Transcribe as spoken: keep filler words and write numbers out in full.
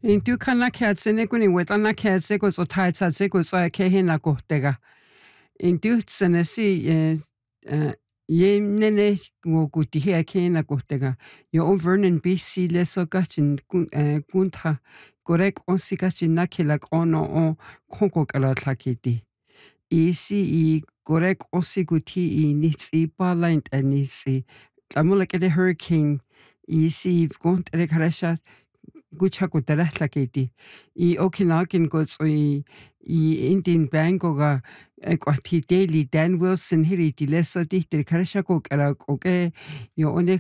Intu kana kiatsene kuni wetana kiatse ko so taitsatse ko so kehina kohtega. Intu tsenesi eh ye nene ngo guti he kehina kohtega. Yo Vernon B C leso gachin kunta korek onsi gachin nakela ono o konko kala tlakiti. Isi I korek onsi guti I nitsi balaint anisi. Tlamula kede hurricane isi gont rekarasha guchako tlakiti. I Okinagan goes I Indian Bangoga Equati Daily Dan Wilson Hiri di Leso di Karashako Kara Oke yo one